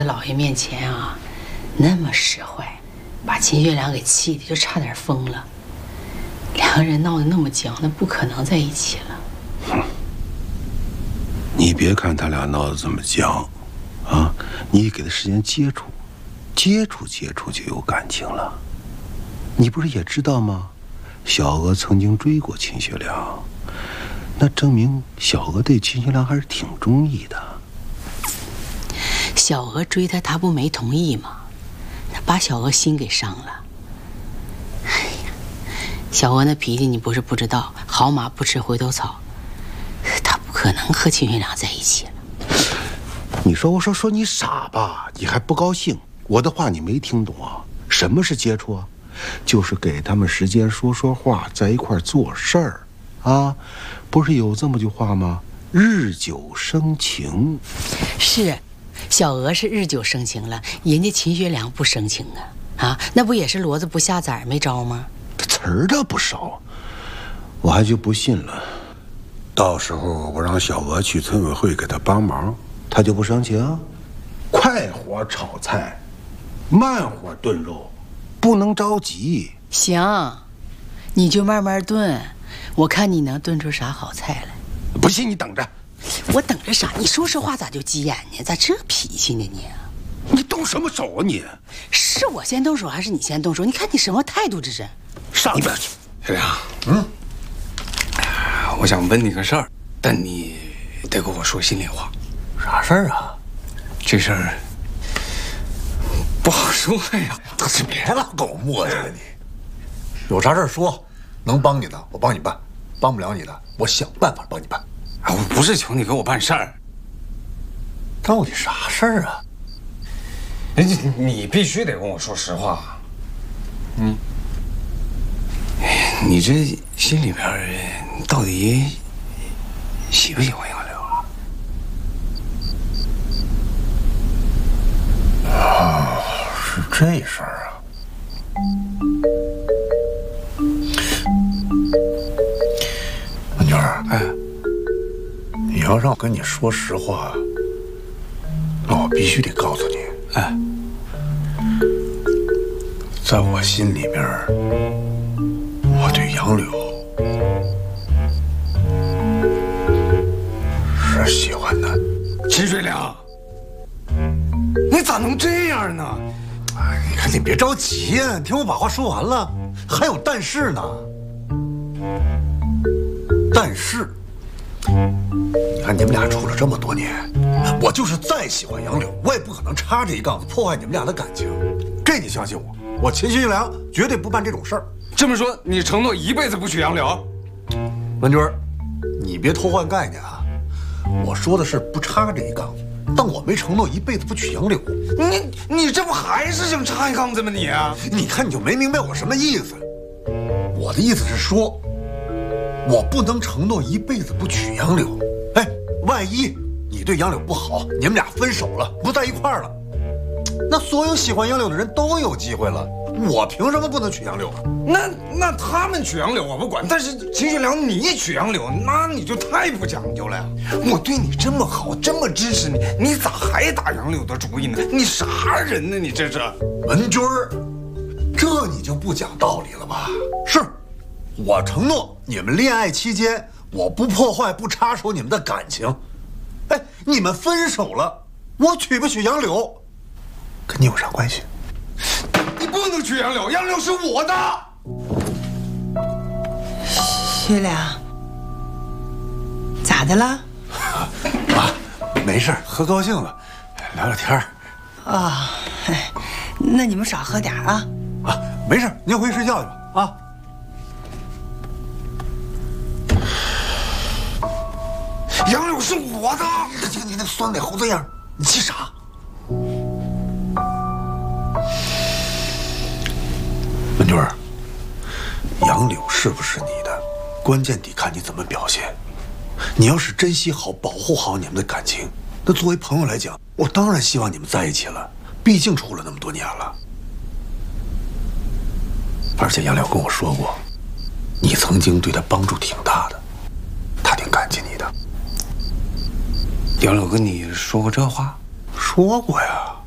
老爷面前啊，那么使坏，把秦学良给气的就差点疯了。两个人闹得那么僵，那不可能在一起了。 哼，你别看他俩闹得这么僵，啊，你给他时间接触，接触就有感情了。你不是也知道吗？小娥曾经追过秦学良，那证明小娥对秦学良还是挺中意的。 小娥追他，他不没同意吗？他把小娥心给伤了。哎呀，小娥那脾气你不是不知道，好马不吃回头草，他不可能和秦学良在一起了。 你说你傻吧？你还不高兴？我的话你没听懂啊？什么是接触啊？就是给他们时间说话，在一块做事儿，啊，不是有这么句话吗？日久生情。 是，小娥是日久生情了，人家秦学良不生情啊！啊，那不也是骡子不下崽没招吗？ 这词儿倒不少，我还就不信了。到时候我让小娥去村委会给他帮忙，他就不生情？快火炒菜，慢火炖肉。不能着急。 行，你就慢慢炖，我看你能炖出啥好菜来。 不信你等着。 我等着啥？你说实话咋就急眼呢？咋这脾气呢你？ 你动什么手啊你？ 是我先动手还是你先动手？你看你什么态度这是？ 上一边去。 学良，我想问你个事儿，但你得跟我说心里话。 啥事儿啊？ 这事儿不好说呀。 别老跟我磨叽了你，有啥事儿说，能帮你的我帮你办，帮不了你的我想办法帮你办。 啊，我不是求你给我办事儿， 到底啥事儿啊？ 你必须得跟我说实话。你这心里边到底喜不喜欢杨柳啊？ 是这事儿啊。女儿，你要让我跟你说实话，那我必须得告诉你，在我心里边，我对杨柳是喜欢的。 秦学良，你咋能这样呢？ 哎，你看你别着急呀，你听我把话说完了，还有但是呢。但是，你看你们俩处了这么多年，我就是再喜欢杨柳，我也不可能插这一杠子破坏你们俩的感情。这你相信我，我秦学良绝对不办这种事儿。 这么说，你承诺一辈子不娶杨柳？ 文军儿，你别偷换概念啊！我说的是不插这一杠子，但我没承诺一辈子不娶杨柳。 你这不还是想插一杠子吗你啊？ 你看你就没明白我什么意思。我的意思是说，我不能承诺一辈子不娶杨柳。哎，万一你对杨柳不好，你们俩分手了，不在一块儿了，那所有喜欢杨柳的人都有机会了。我凭什么不能娶杨柳啊？ 那他们娶杨柳我不管，但是秦学良你娶杨柳，那你就太不讲究了呀！我对你这么好，这么支持你，你咋还打杨柳的主意呢？你啥人呢？你这是文军儿，这你就不讲道理了吧？是，我承诺你们恋爱期间我不破坏、不插手你们的感情。哎，你们分手了，我娶不娶杨柳，跟你有啥关系？ 你不能娶杨柳，杨柳是我的。 学良，咋的了？ 啊，没事，喝高兴了，聊聊天儿。 啊，那你们少喝点啊。 啊，没事，您回去睡觉去吧。啊。 杨柳是我的。 你那酸脸猴子样，你气啥？文军儿，杨柳是不是你的，关键得看你怎么表现。你要是珍惜好、保护好你们的感情，那作为朋友来讲，我当然希望你们在一起了。毕竟处了那么多年了。而且杨柳跟我说过，你曾经对他帮助挺大的，他挺感激你的。 杨柳跟你说过这话？ 说过呀。